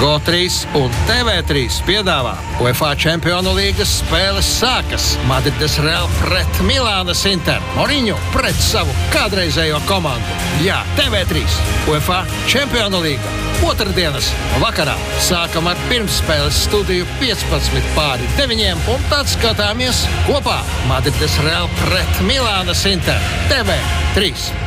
GO3 un TV3 piedāvā UEFA Čempionu līgas spēles sākas. Madrides Real pret Milānas Inter. Moriņu pret savu kādreizējo komandu. Jā, TV3 UEFA Čempionu līga. Otrdienas vakarā sākam ar pirmsspēles studiju 15:9 un tad skatāmies kopā Madrides Real pret Milānas Inter. TV3.